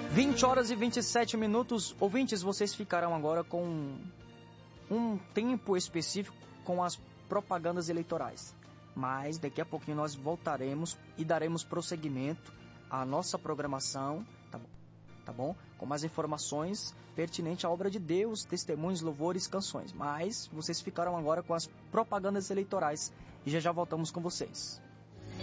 20 horas e 27 minutos. Ouvintes, vocês ficarão agora com um tempo específico com as propagandas eleitorais. Mas daqui a pouquinho nós voltaremos e daremos prosseguimento à nossa programação, tá bom? Com mais informações pertinentes à obra de Deus, testemunhos, louvores, canções. Mas vocês ficaram agora com as propagandas eleitorais e já voltamos com vocês.